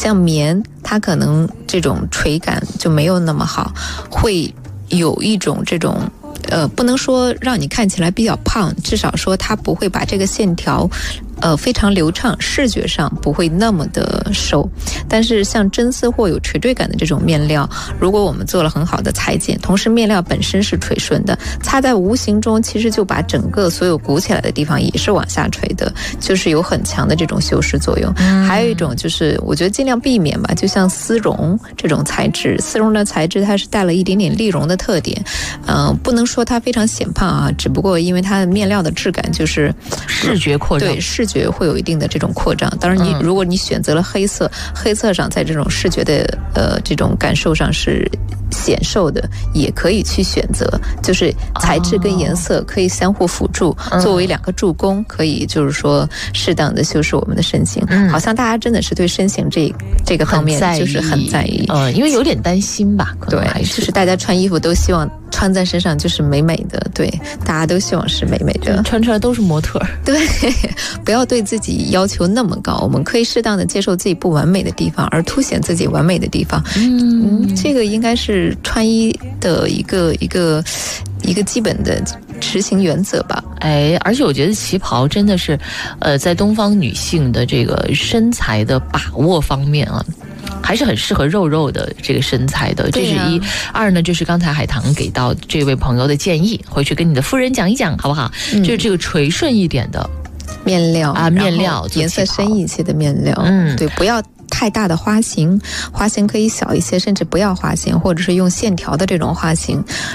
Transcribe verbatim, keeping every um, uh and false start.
像棉它可能这种垂感就没有那么好，会有一种这种呃，不能说让你看起来比较胖，至少说它不会把这个线条呃非常流畅，视觉上不会那么的瘦。但是像真丝或有垂坠感的这种面料，如果我们做了很好的裁剪，同时面料本身是垂顺的，擦在无形中其实就把整个所有鼓起来的地方也是往下垂的，就是有很强的这种修饰作用。嗯、还有一种就是我觉得尽量避免吧，就像丝绒这种材质，丝绒的材质它是带了一点点丽绒的特点，嗯、呃，不能说它非常显胖啊，只不过因为它的面料的质感就是视觉扩张， 对视觉会有一定的这种扩张。当然你、嗯、如果你选择了黑色，黑色上在这种视觉的呃这种感受上是显瘦的，也可以去选择，就是材质跟颜色可以相互辅助，哦、作为两个助攻，可以就是说适当的修饰我们的身形。嗯、好像大家真的是对身形这这个方面就是很在意， 呃，因为有点担心吧，可能对，就是大家穿衣服都希望穿在身上就是美美的，对，大家都希望是美美的， 穿出来都是模特。 对，不要对自己要求那么高，我们可以适当的接受自己不完美的地方，而凸显自己完美的地方。嗯，嗯这个应该是穿衣的一个一个一个基本的执行原则吧。 哎，而且我觉得旗袍真的是，呃，在东方女性的这个身材的把握方面啊，还是很适合肉肉的这个身材的，这是一。啊、二呢，就是刚才海棠给到这位朋友的建议，回去跟你的夫人讲一讲，好不好？嗯、就是这个垂顺一点的面料啊，面料颜色深一些的面料，嗯，对，不要太大的花型，花型可以小一些，甚至不要花型，或者是用线条的这种花型。